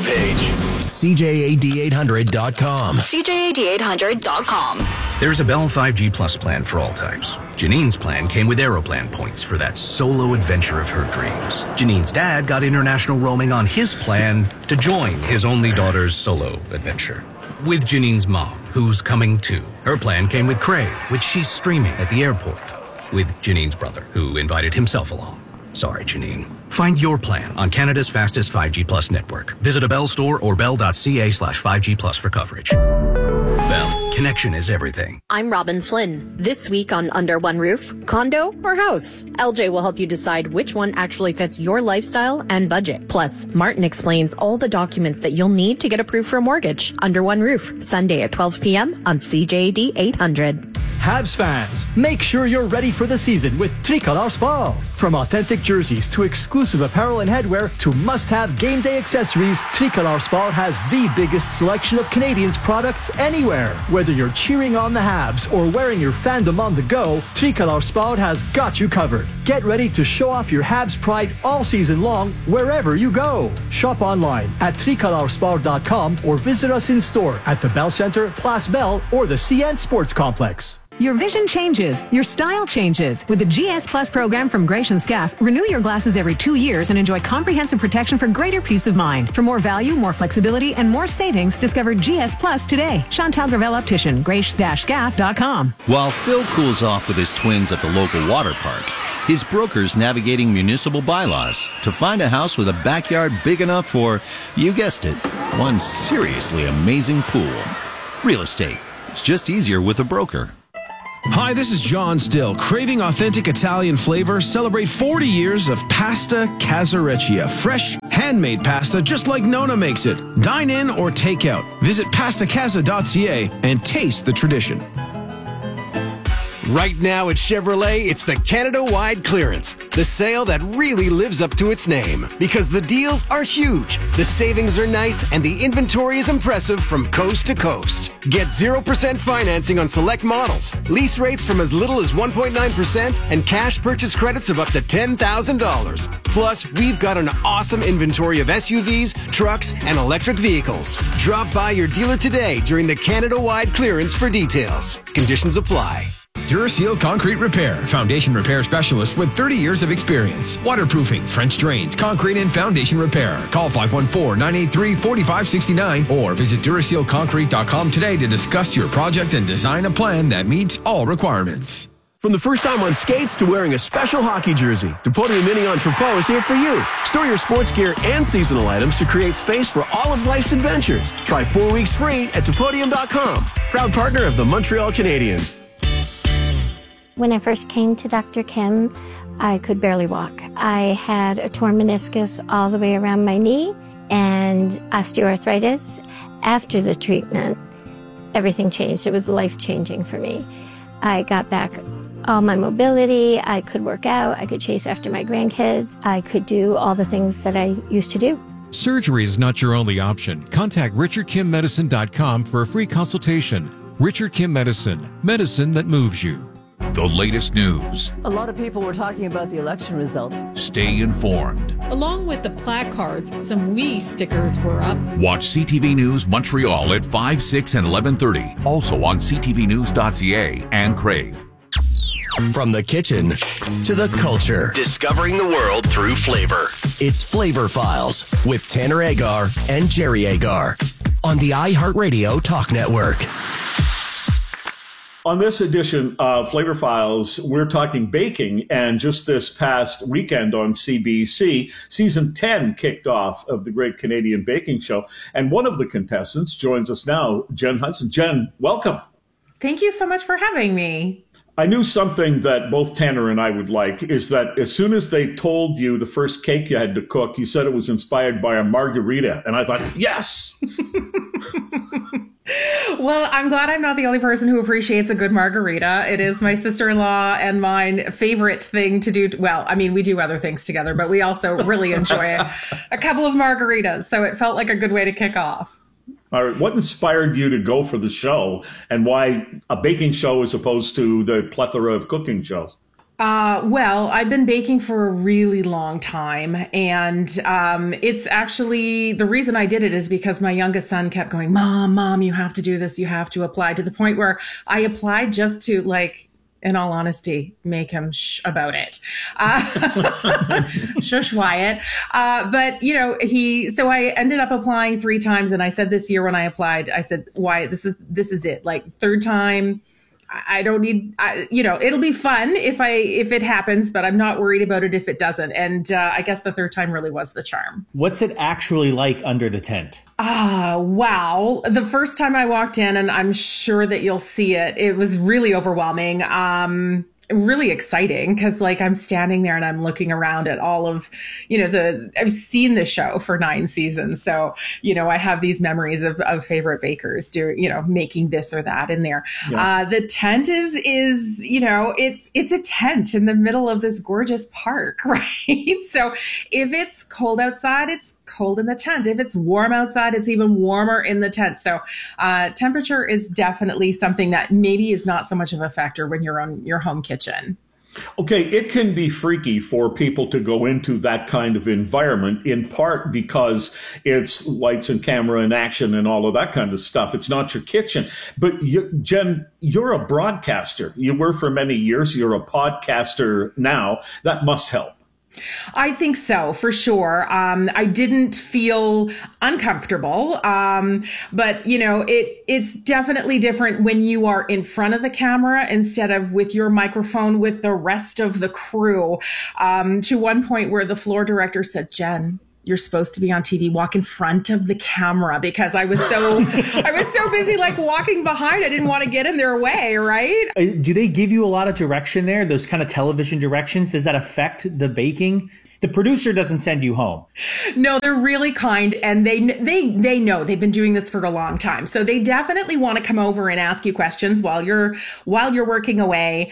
CJAD800.com. CJAD800.com. There's a Bell 5G Plus plan for all types. Janine's plan came with Aeroplan points for that solo adventure of her dreams. Janine's dad got international roaming on his plan to join his only daughter's solo adventure. With Janine's mom, who's coming too. Her plan came with Crave, which she's streaming at the airport. With Janine's brother, who invited himself along. Sorry, Janine. Find your plan on Canada's fastest 5G Plus network. Visit a Bell store or bell.ca/5G Plus for coverage. Bell, connection is everything. I'm Robin Flynn. This week on Under One Roof, condo or house? LJ will help you decide which one actually fits your lifestyle and budget. Plus, Martin explains all the documents that you'll need to get approved for a mortgage. Under One Roof, Sunday at 12 p.m. on CJAD 800. Habs fans, make sure you're ready for the season with Tricolor Sport. From authentic jerseys to exclusive apparel and headwear to must-have game day accessories, Tricolor Sport has the biggest selection of Canadians products anywhere. Whether you're cheering on the Habs or wearing your fandom on the go, Tricolor Sport has got you covered. Get ready to show off your Habs pride all season long wherever you go. Shop online at tricolorsport.com or visit us in store at the Bell Centre, Place Bell, or the CN Sports Complex. Your vision changes. Your style changes. With the GS Plus program from Gratian Scaff, renew your glasses every 2 years and enjoy comprehensive protection for greater peace of mind. For more value, more flexibility, and more savings, discover GS Plus today. Chantal Gravel Optician, grace-scaff.com. While Phil cools off with his twins at the local water park, his broker's navigating municipal bylaws to find a house with a backyard big enough for, you guessed it, one seriously amazing pool. Real estate. It's just easier with a broker. Hi, this is John Still. Craving authentic Italian flavor? Celebrate 40 years of Pasta Casareccia. Fresh, handmade pasta just like Nona makes it. Dine in or take out. Visit pastacasa.ca and taste the tradition. Right now at Chevrolet, it's the Canada-wide clearance. The sale that really lives up to its name. Because the deals are huge, the savings are nice, and the inventory is impressive from coast to coast. Get 0% financing on select models, lease rates from as little as 1.9%, and cash purchase credits of up to $10,000. Plus, we've got an awesome inventory of SUVs, trucks, and electric vehicles. Drop by your dealer today during the Canada-wide clearance for details. Conditions apply. Duraseal Concrete Repair, foundation repair specialist with 30 years of experience. Waterproofing, French drains, concrete and foundation repair. Call 514-983-4569 or visit DurasealConcrete.com today to discuss your project and design a plan that meets all requirements. From the first time on skates to wearing a special hockey jersey, Topodium Mini Entrepot is here for you. Store your sports gear and seasonal items to create space for all of life's adventures. Try 4 weeks free at Topodium.com. Proud partner of the Montreal Canadiens. When I first came to Dr. Kim, I could barely walk. I had a torn meniscus all the way around my knee and osteoarthritis. After the treatment, everything changed. It was life-changing for me. I got back all my mobility. I could work out. I could chase after my grandkids. I could do all the things that I used to do. Surgery is not your only option. Contact RichardKimMedicine.com for a free consultation. Richard Kim Medicine, medicine that moves you. The latest news. A lot of people were talking about the election results. Stay informed. Along with the placards, some WE stickers were up. Watch CTV News Montreal at 5, 6, and 11:30. Also on ctvnews.ca and Crave. From the kitchen to the culture. Discovering the world through flavor. It's Flavor Files with Tanner Agar and Jerry Agar on the iHeartRadio Talk Network. On this edition of Flavor Files, we're talking baking, and just this past weekend on CBC, season 10 kicked off of the Great Canadian Baking Show, and one of the contestants joins us now, Jen Hudson. Jen, welcome. Thank you so much for having me. I knew something that both Tanner and I would like is that as soon as they told you the first cake you had to cook, you said it was inspired by a margarita, and I thought, yes! Well, I'm glad I'm not the only person who appreciates a good margarita. It is my sister-in-law and mine favorite thing to do. Well, I mean, we do other things together, but we also really enjoy a couple of margaritas. So it felt like a good way to kick off. All right. What inspired you to go for the show, and why a baking show as opposed to the plethora of cooking shows? Well, I've been baking for a really long time, and it's actually, the reason I did it is because my youngest son kept going, Mom, you have to do this, you have to apply, to the point where I applied just to, like, in all honesty, make him about it. Shush Wyatt. But, you know, so I ended up applying 3 times, and I said this year when I applied, I said, Wyatt, this is it, like, 3rd time. I don't need, it'll be fun if it happens, but I'm not worried about it if it doesn't. And I guess the 3rd time really was the charm. What's it actually like under the tent? Wow. The first time I walked in, and I'm sure that you'll see it, it was really overwhelming. really exciting because like I'm standing there and I'm looking around at all of, I've seen the show for 9 seasons. So, I have these memories of favorite bakers making this or that in there. Yeah. The tent is, it's a tent in the middle of this gorgeous park, right? So if it's cold outside, it's cold in the tent. If it's warm outside, it's even warmer in the tent. So, temperature is definitely something that maybe is not so much of a factor when you're on your home kitchen. Okay, it can be freaky for people to go into that kind of environment, in part because it's lights and camera and action and all of that kind of stuff. It's not your kitchen. But Jen, you're a broadcaster. You were for many years. You're a podcaster now. That must help. I think so, for sure. I didn't feel uncomfortable, but it's definitely different when you are in front of the camera instead of with your microphone with the rest of the crew. To one point where the floor director said, "Jen, you're supposed to be on TV, walk in front of the camera," because I was so busy like walking behind. I didn't want to get in their way, right? Do they give you a lot of direction there? Those kind of television directions? Does that affect the baking? The producer doesn't send you home. No, they're really kind, and they know they've been doing this for a long time. So they definitely want to come over and ask you questions while you're working away.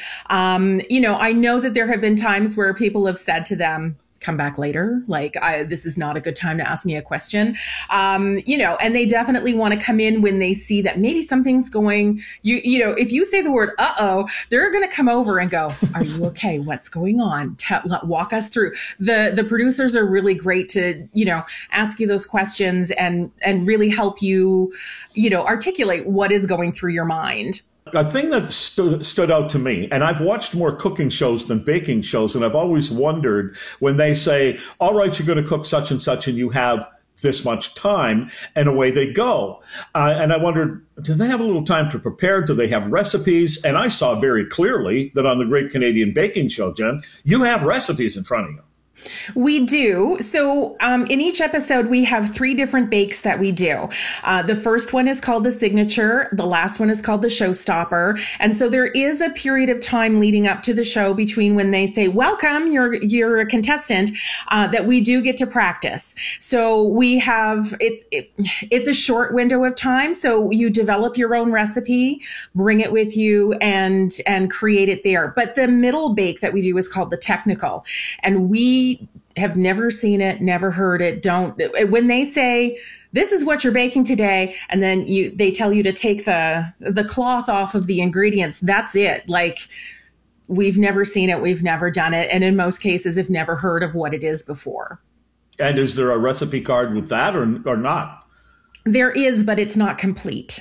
I know that there have been times where people have said to them, "Come back later. This is not a good time to ask me a question." And they definitely want to come in when they see that maybe something's going, if you say the word, "uh-oh," they're going to come over and go, "Are you okay? What's going on? Walk us through." The producers are really great to, ask you those questions and really help you, articulate what is going through your mind. A thing that stood out to me, and I've watched more cooking shows than baking shows, and I've always wondered when they say, "All right, you're going to cook such and such, and you have this much time," and away they go. And I wondered, do they have a little time to prepare? Do they have recipes? And I saw very clearly that on the Great Canadian Baking Show, Jen, you have recipes in front of you. We do. So in each episode, we have 3 different bakes that we do. The first one is called the signature. The last one is called the showstopper. And so there is a period of time leading up to the show between when they say, "Welcome, you're a contestant," that we do get to practice. So we have, it's a short window of time. So you develop your own recipe, bring it with you and create it there. But the middle bake that we do is called the technical. And we have never seen it, never heard it. When they say, "This is what you're baking today," and then they tell you to take the cloth off of the ingredients, that's it. Like, we've never seen it, we've never done it, and in most cases have never heard of what it is before. And is there a recipe card with that or not? There is, but it's not complete.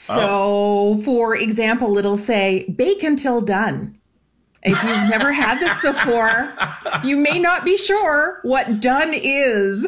So, For example, it'll say, "Bake until done." If you've never had this before, you may not be sure what done is.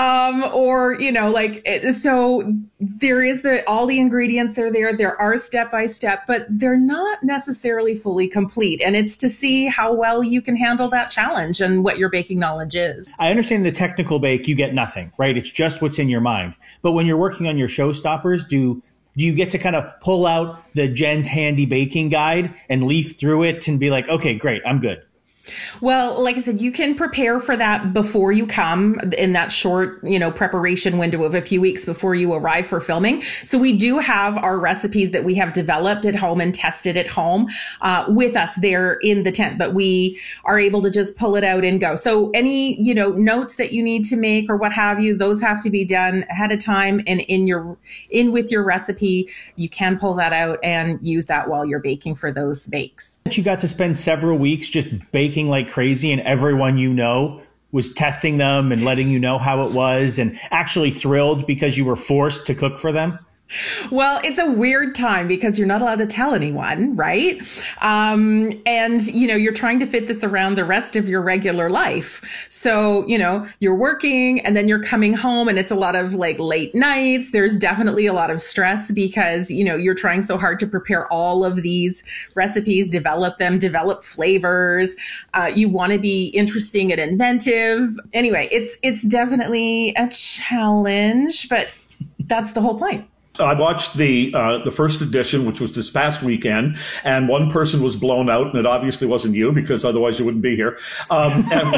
So there is all the ingredients are there. There are step-by-step, but they're not necessarily fully complete. And it's to see how well you can handle that challenge and what your baking knowledge is. I understand the technical bake, you get nothing, right? It's just what's in your mind. But when you're working on your showstoppers, do you get to kind of pull out the Jen's Handy Baking Guide and leaf through it and be like, "Okay, great, I'm good"? Well, like I said, you can prepare for that before you come in that short, preparation window of a few weeks before you arrive for filming. So we do have our recipes that we have developed at home and tested at home with us there in the tent, but we are able to just pull it out and go. So any, notes that you need to make or what have you, those have to be done ahead of time and in with your recipe. You can pull that out and use that while you're baking for those bakes. You got to spend several weeks just baking like crazy, and everyone was testing them and letting you know how it was, and actually thrilled because you were forced to cook for them. Well, it's a weird time because you're not allowed to tell anyone, right? And, you're trying to fit this around the rest of your regular life. So, you're working and then you're coming home and it's a lot of late nights. There's definitely a lot of stress because, you're trying so hard to prepare all of these recipes, develop flavors. You want to be interesting and inventive. Anyway, it's definitely a challenge, but that's the whole point. I watched the first edition, which was this past weekend, and one person was blown out, and it obviously wasn't you, because otherwise you wouldn't be here. And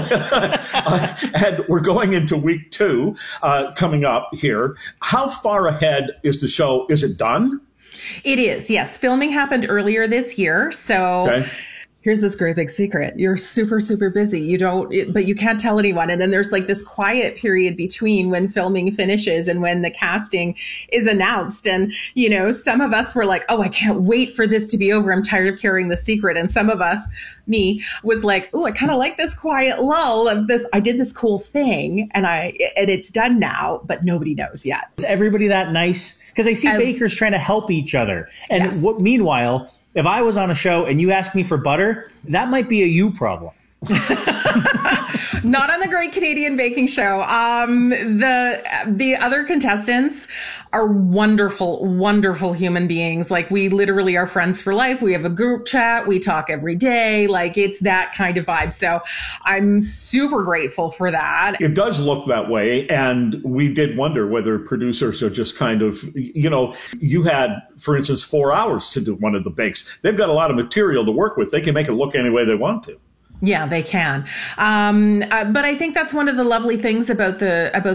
we're going into week 2 coming up here. How far ahead is the show? Is it done? It is, yes. Filming happened earlier this year, so... Okay. Here's this great big secret. You're super, super busy. But you can't tell anyone. And then there's like this quiet period between when filming finishes and when the casting is announced. And, some of us were like, oh, I can't wait for this to be over. I'm tired of carrying the secret. And some of us, me, was like, oh, I kind of like this quiet lull of this. I did this cool thing and it's done now, but nobody knows yet. Is everybody that nice? Because I see bakers trying to help each other. And meanwhile, if I was on a show and you asked me for butter, that might be a you problem. Not on the Great Canadian Baking Show. The other contestants are wonderful, wonderful human beings. Like, we literally are friends for life. We have a group chat. We talk every day. Like, it's that kind of vibe. So I'm super grateful for that. It does look that way. And we did wonder whether producers are just kind of, you had, for instance, 4 hours to do one of the bakes. They've got a lot of material to work with. They can make it look any way they want to. Yeah, they can. But I think that's one of the lovely things about